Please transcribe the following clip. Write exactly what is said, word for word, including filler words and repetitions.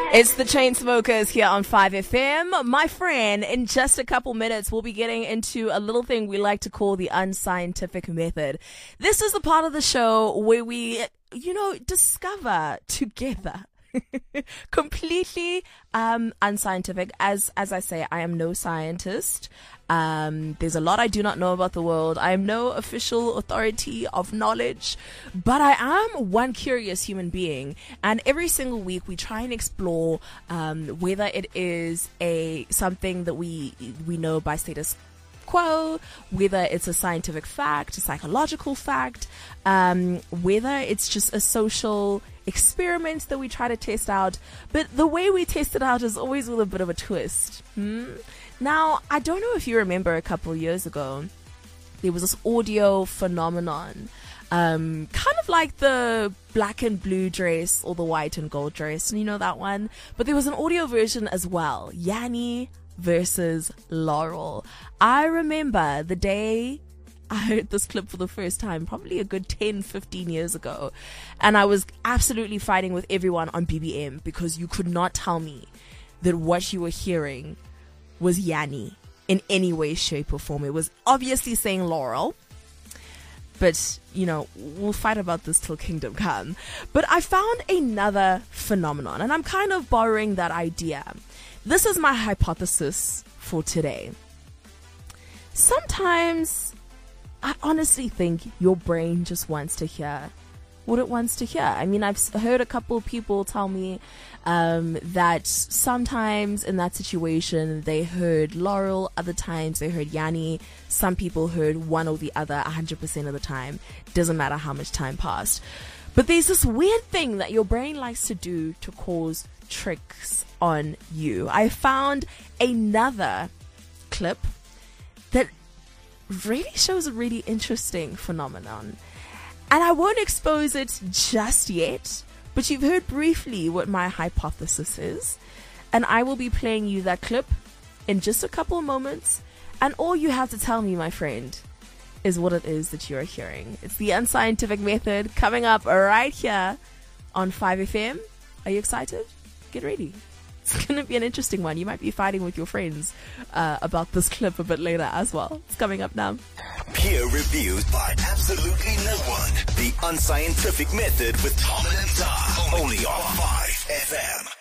It's the Chainsmokers here on five F M. My friend, in just a couple minutes, we'll be getting into a little thing we like to call the unscientific method. This is the part of the show where we, you know, discover together completely um, unscientific. As as I say, I am no scientist. Um, there's a lot I do not know about the world. I am no official authority of knowledge, but I am one curious human being. And every single week we try and explore um, whether it is a something that we we know by status quo, whether it's a scientific fact, a psychological fact, um, whether it's just a social experiment that we try to test out. But the way we test it out is always with a bit of a twist. Hmm? Now, I don't know if you remember a couple of years ago, there was this audio phenomenon, um, kind of like the black and blue dress or the white and gold dress, and you know that one? But there was an audio version as well, Yanni versus Laurel. I remember the day I heard this clip for the first time, probably a good ten, fifteen years ago, and I was absolutely fighting with everyone on B B M because you could not tell me that what you were hearing was Yanni in any way, shape or form. It was obviously saying Laurel, but you know, we'll fight about this till kingdom come. But I found another phenomenon, and I'm kind of borrowing that idea. This is my hypothesis for today. Sometimes I honestly think your brain just wants to hear what it wants to hear. I mean, I've heard a couple of people tell me um, that sometimes in that situation they heard Laurel, other times they heard Yanni. Some people heard one or the other one hundred percent of the time. Doesn't matter how much time passed. But there's this weird thing that your brain likes to do to cause tricks on you. I found another clip that really shows a really interesting phenomenon. And I won't expose it just yet, but you've heard briefly what my hypothesis is. And I will be playing you that clip in just a couple of moments. And all you have to tell me, my friend, is what it is that you're hearing. It's the unscientific method coming up right here on five F M. Are you excited? Get ready. It's going to be an interesting one. You might be fighting with your friends uh, about this clip a bit later as well. It's coming up now. Peer reviewed by absolutely no one. The Unscientific Method with Tom and Ta. Only on five F M.